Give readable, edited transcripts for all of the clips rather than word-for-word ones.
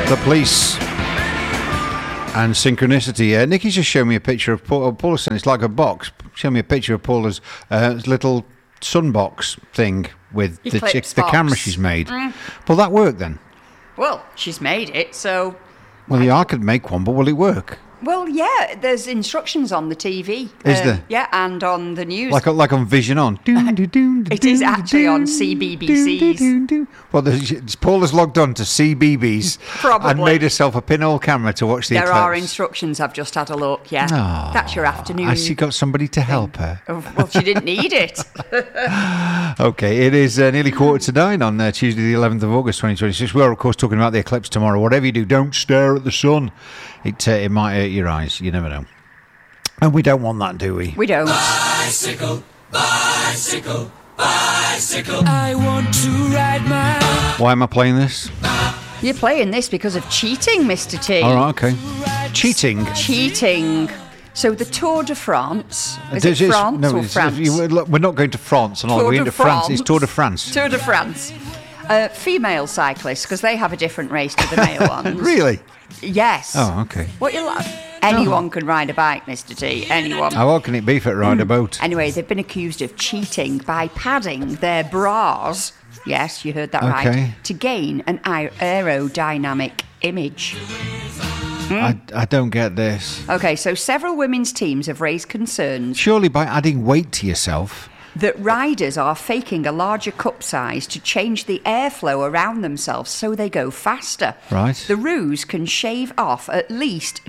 The Police and Synchronicity. Nikki's just showed me a picture of Paula said it's like a box. Show me a picture of Paula's little sunbox thing with the camera she's made. Will that work then? Well, she's made it, so... Well, yeah, I could make one, but will it work? Well, yeah, there's instructions on the TV. Is there? Yeah, and on the news. Like on Vision On. It is actually on CBBC's. Well, Paula's logged on to CBBS Probably. And made herself a pinhole camera to watch the eclipse. There are instructions, I've just had a look, yeah. Oh, that's your afternoon. Has she got somebody to help her? Well, she didn't need it. Okay, it is nearly 8:45 on Tuesday the 11th of August 2026. We are, of course, talking about the eclipse tomorrow. Whatever you do, don't stare at the sun. It might hurt your eyes. You never know. And we don't want that, do we? We don't. Bicycle, bicycle, bicycle. I want to ride my... Why am I playing this? You're playing this because of cheating, Mr. T. All right, okay. Cheating. So the Tour de France, is it France or France? We're not going to France. We're going to France. It's Tour de France. Tour de France. Female cyclists, because they have a different race to the male ones. Really? Yes. Oh, okay. What you like? Anyone can ride a bike, Mr. T. Anyone. How can it be for ride a boat? Anyway, they've been accused of cheating by padding their bras. Yes, you heard that right. To gain an aerodynamic image. I don't get this. Okay, so several women's teams have raised concerns. Surely by adding weight to yourself... that riders are faking a larger cup size to change the airflow around themselves so they go faster. Right. The ruse can shave off at least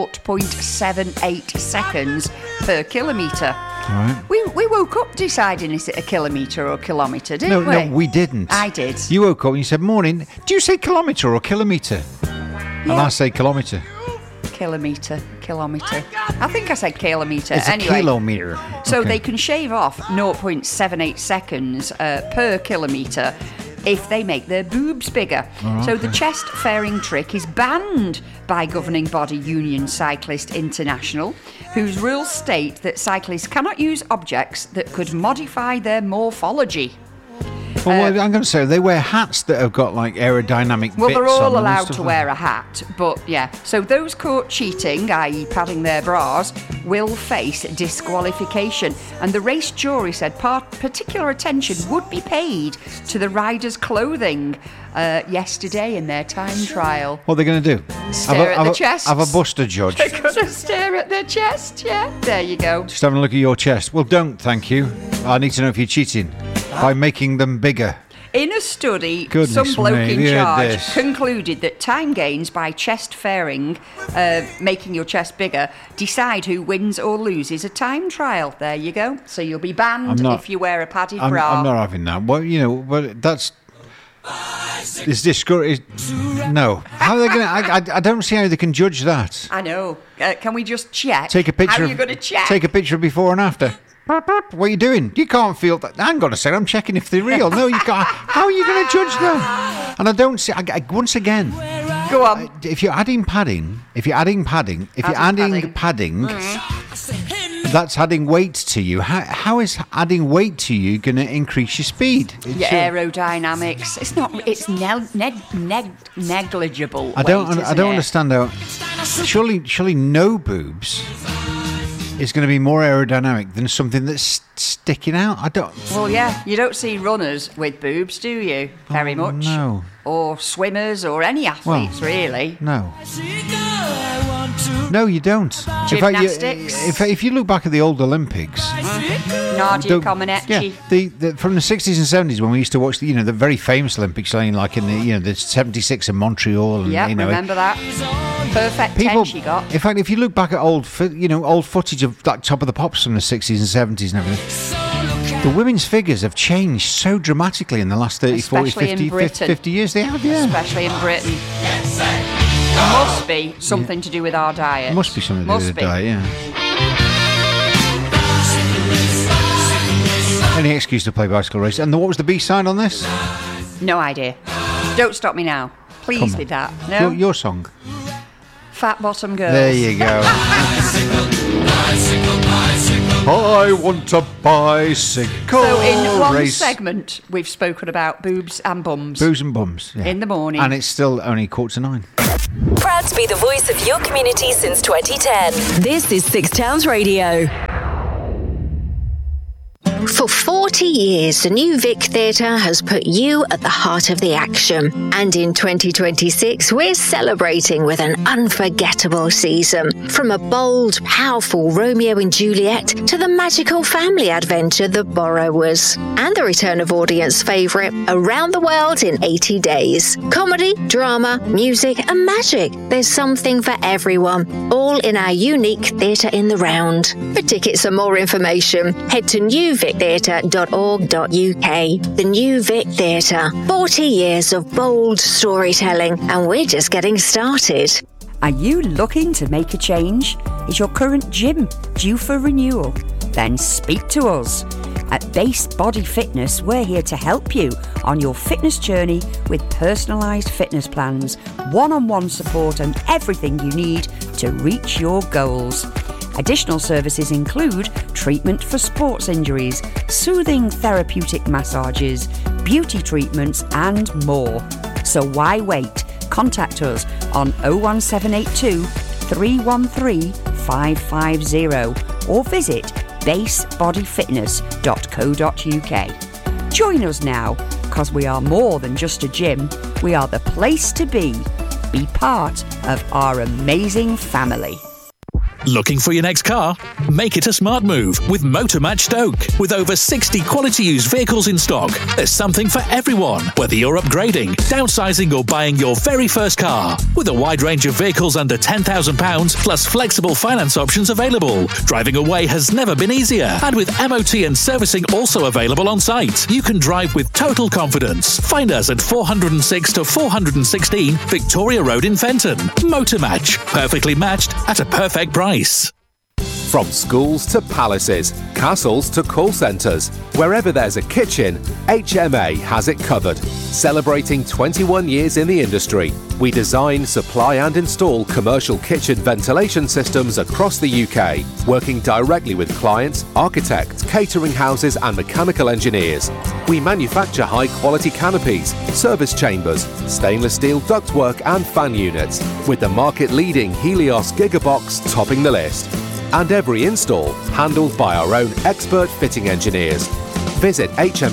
0.78 seconds per kilometre. Right. We woke up deciding is it a kilometre or kilometre, didn't we? No, we didn't. I did. You woke up and you said, morning, do you say kilometre or kilometre? Yeah. And I say kilometre. Kilometre. I think I said kilometre. It's anyway, a kilometre. So okay. they can shave off 0.78 seconds per kilometre if they make their boobs bigger. Oh, so the chest-fairing trick is banned by governing body Union Cyclist International, whose rules state that cyclists cannot use objects that could modify their morphology. Well, I'm going to say they wear hats that have got like aerodynamic bits on them. Well, they're all allowed to wear a hat, but yeah. So those caught cheating, i.e. padding their bras, will face disqualification. And the race jury said particular attention would be paid to the riders' clothing yesterday in their time trial. What are they going to do? Stare at the chest. Have a buster judge. They're going to stare at their chest, yeah. There you go. Just having a look at your chest. Well, don't, thank you. I need to know if you're cheating by making them bigger. In a study, Goodness some bloke in charge this. concluded that time gains by chest fairing, making your chest bigger, decide who wins or loses a time trial. There you go. So you'll be banned if you wear a padded bra. I'm not having that. Well, but that's... It's discouraged. No. How are they going to... I don't see how they can judge that. I know. Can we just check? Take a picture. How are you going to check? Take a picture of before and after. What are you doing? You can't feel that. Hang on a second, I'm checking if they're real. No, you can't. How are you going to judge that? And I don't see. Once again, go on. If you're adding padding, that's adding weight to you. How is adding weight to you going to increase your speed? Your aerodynamics. It's not. It's negligible. I don't understand how. Surely no boobs is going to be more aerodynamic than something that's sticking out. I don't... Well, yeah, you don't see runners with boobs, do you? Very much. No. Or swimmers or any athletes, really. No. No, you don't. Gymnastics. If you look back at the old Olympics... Nadia Comaneci. Yeah, from the 60s and 70s when we used to watch the very famous Olympics, like in the 76 in Montreal. And, yeah, remember that? Perfect 10 she got. In fact, if you look back at old footage of like Top of the Pops from the 60s and 70s and everything, the women's figures have changed so dramatically in the last 30, 40, 50 years. They have, yeah. Especially in Britain. It must be something to do with our diet. It must be something to do with the diet, yeah. Any excuse to play bicycle race. And what was the B-side on this? No idea. Don't stop me now. Please with that. No? Your song. Fat Bottom Girls. There you go. Bicycle, bicycle, bicycle. I want a bicycle. So in one race. segment, we've spoken about boobs and bums. Boobs and bums. Yeah. In the morning. And it's still only 8:45. Proud to be the voice of your community since 2010. This is Six Towns Radio. For 40 years, the New Vic Theatre has put you at the heart of the action. And in 2026, we're celebrating with an unforgettable season. From a bold, powerful Romeo and Juliet to the magical family adventure The Borrowers. And the return of audience favourite, Around the World in 80 Days. Comedy, drama, music and magic. There's something for everyone, all in our unique Theatre in the Round. For tickets and more information, head to newvictheatre.org.uk. The New Vic Theatre. 40 years of bold storytelling, and we're just getting started. Are you looking to make a change? Is your current gym due for renewal? Then speak to us. At Base Body Fitness, we're here to help you on your fitness journey with personalised fitness plans, one-on-one support and everything you need to reach your goals. Additional services include treatment for sports injuries, soothing therapeutic massages, beauty treatments and more. So why wait? Contact us on 01782 313 550 or visit basebodyfitness.co.uk. Join us now, because we are more than just a gym. We are the place to be. Be part of our amazing family. Looking for your next car? Make it a smart move with Motormatch Stoke. With over 60 quality used vehicles in stock, there's something for everyone, whether you're upgrading, downsizing or buying your very first car. With a wide range of vehicles under £10,000 plus flexible finance options available, driving away has never been easier. And with MOT and servicing also available on site, you can drive with total confidence. Find us at 406 to 416 Victoria Road in Fenton. Motormatch, perfectly matched at a perfect price. From schools to palaces, castles to call centres, wherever there's a kitchen, HMA has it covered. Celebrating 21 years in the industry, we design, supply and install commercial kitchen ventilation systems across the UK, working directly with clients, architects, catering houses and mechanical engineers. We manufacture high-quality canopies, service chambers, stainless steel ductwork and fan units, with the market-leading Helios Gigabox topping the list. And every install handled by our own expert fitting engineers. Visit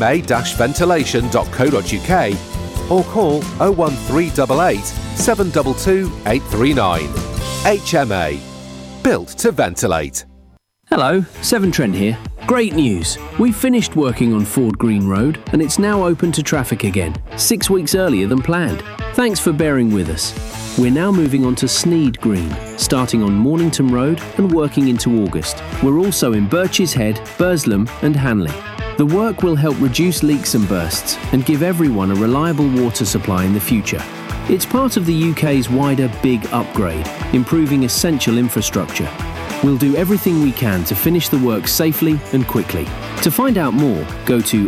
hma-ventilation.co.uk or call 01388 722 839. HMA. Built to ventilate. Hello, Severn Trent here. Great news! We've finished working on Ford Green Road and it's now open to traffic again, 6 weeks earlier than planned. Thanks for bearing with us. We're now moving on to Sneed Green, starting on Mornington Road and working into August. We're also in Birches Head, Burslem and Hanley. The work will help reduce leaks and bursts and give everyone a reliable water supply in the future. It's part of the UK's wider Big Upgrade, improving essential infrastructure. We'll do everything we can to finish the work safely and quickly. To find out more, go to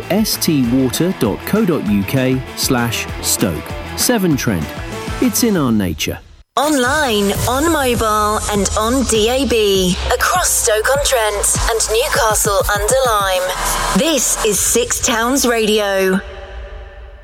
stwater.co.uk/Stoke. Severn Trent. It's in our nature. Online, on mobile and on DAB. Across Stoke-on-Trent and Newcastle under Lyme. This is Six Towns Radio.